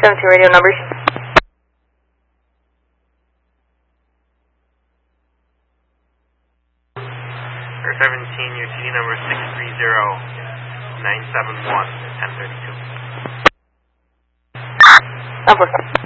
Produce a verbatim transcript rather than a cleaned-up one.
seventeen radio numbers. For seventeen, your T D number six three zero nine seven one ten thirty-two. Number.